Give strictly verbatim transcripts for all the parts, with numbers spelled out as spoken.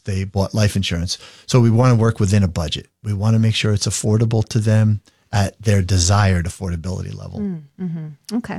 they bought life insurance. So we want to work within a budget. We want to make sure it's affordable to them at their desired affordability level. Mm-hmm. Okay.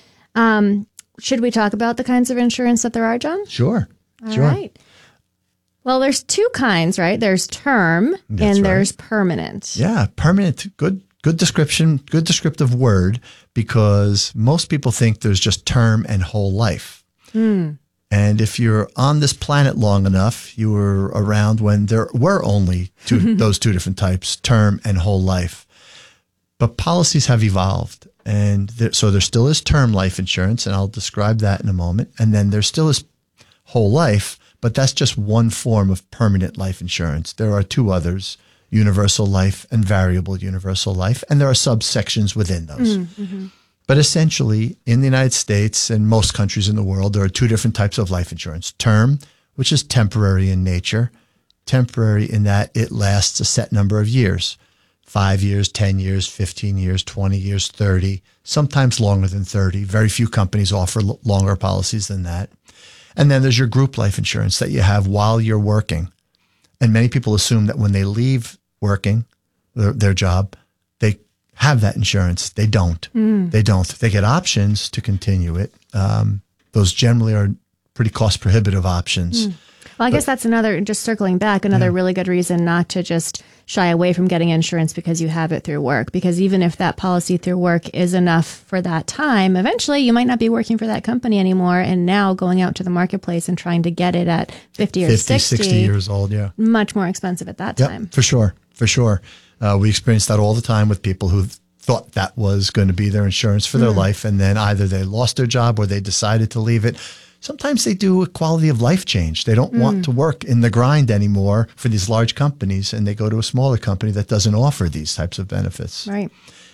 Um, should we talk about the kinds of insurance that there are, John? Sure. All sure. right. Well, there's two kinds, right? There's term That's and right. there's permanent. Yeah, permanent. Good good description, good descriptive word, because most people think there's just term and whole life. Mm. And if you're on this planet long enough, you were around when there were only two, those two different types, term and whole life. But policies have evolved. And there, so there still is term life insurance, and I'll describe that in a moment. And then there still is whole life, but that's just one form of permanent life insurance. There are two others, universal life and variable universal life, and there are subsections within those. Mm-hmm. But essentially, in the United States and most countries in the world, there are two different types of life insurance. Term, which is temporary in nature, temporary in that it lasts a set number of years, five years, ten years, fifteen years, twenty years, thirty, sometimes longer than thirty. Very few companies offer l- longer policies than that. And then there's your group life insurance that you have while you're working. And many people assume that when they leave working, their, their job, they have that insurance. They don't. Mm. They don't. They get options to continue it. Um, those generally are pretty cost prohibitive options. Mm. Well, I But- guess that's another, just circling back, another Yeah. really good reason not to just shy away from getting insurance because you have it through work. Because even if that policy through work is enough for that time, eventually you might not be working for that company anymore. And now going out to the marketplace and trying to get it at fifty or fifty, sixty, sixty years old, yeah. much more expensive at that Yep, time. for sure, for sure. Uh, we experience that all the time with people who thought that was going to be their insurance for their Mm. life, and then either they lost their job or they decided to leave it. Sometimes they do a quality of life change. They don't Mm. want to work in the grind anymore for these large companies, and they go to a smaller company that doesn't offer these types of benefits. Right.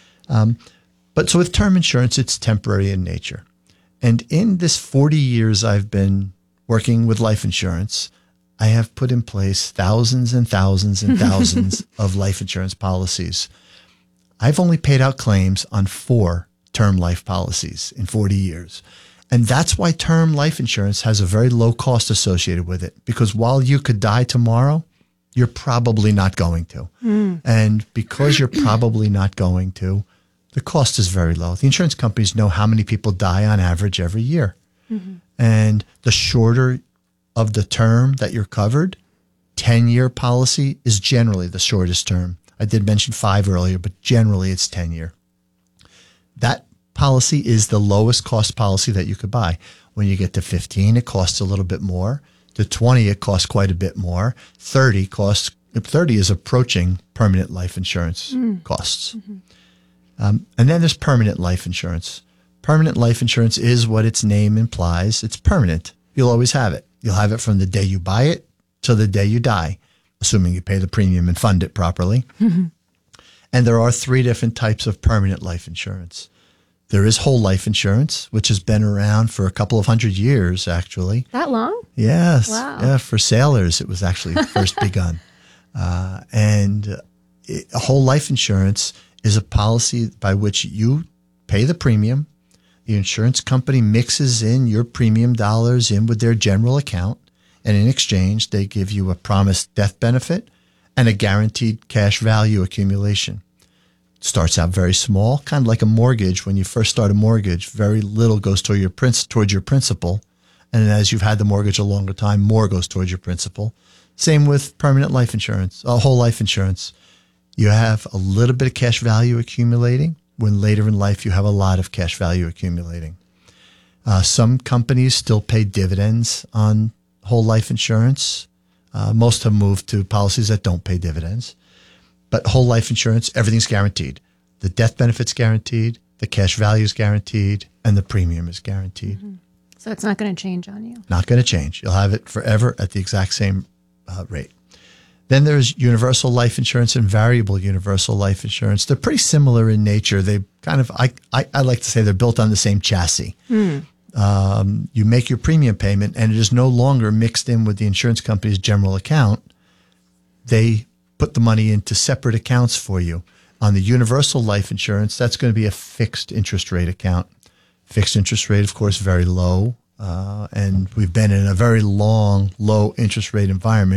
But so with term insurance, it's temporary in nature. And in this forty years I've been working with life insurance, I have put in place thousands and thousands and thousands of life insurance policies. I've only paid out claims on four term life policies in forty years. And that's why term life insurance has a very low cost associated with it, because while you could die tomorrow, you're probably not going to. Mm. And because you're probably not going to, the cost is very low. The insurance companies know how many people die on average every year. Mm-hmm. And the shorter of the term that you're covered, ten-year policy is generally the shortest term. I did mention five earlier, but generally it's ten-year. That policy is the lowest cost policy that you could buy. When you get to fifteen, it costs a little bit more. To twenty, it costs quite a bit more. thirty costs, thirty is approaching permanent life insurance Mm. costs. Mm-hmm. Um, and then there's permanent life insurance. Permanent life insurance is what its name implies. It's permanent. You'll always have it. You'll have it from the day you buy it to the day you die, assuming you pay the premium and fund it properly. Mm-hmm. And there are three different types of permanent life insurance. There is whole life insurance, which has been around for a couple of hundred years, actually. That long? Yes. Wow. Yeah, for sailors, it was actually first begun. Uh, and it, a whole life insurance is a policy by which you pay the premium. The insurance company mixes in your premium dollars in with their general account. And in exchange, they give you a promised death benefit and a guaranteed cash value accumulation. Starts out very small, kind of like a mortgage. When you first start a mortgage, very little goes toward your princ- towards your principal. And as you've had the mortgage a longer time, more goes towards your principal. Same with permanent life insurance, uh, whole life insurance. You have a little bit of cash value accumulating, when later in life you have a lot of cash value accumulating. Uh, some companies still pay dividends on whole life insurance. Uh, most have moved to policies that don't pay dividends. But whole life insurance, everything's guaranteed. The death benefit's guaranteed, the cash value is guaranteed, and the premium is guaranteed. Mm-hmm. So it's not going to change on you. Not going to change. You'll have it forever at the exact same uh, rate. Then there's universal life insurance and variable universal life insurance. They're pretty similar in nature. They kind of, I, I, I like to say they're built on the same chassis. Mm. Um, you make your premium payment and it is no longer mixed in with the insurance company's general account. They put the money into separate accounts for you. On the universal life insurance, that's going to be a fixed interest rate account. Fixed interest rate, of course, very low. Uh, and we've been in a very long, low interest rate environment.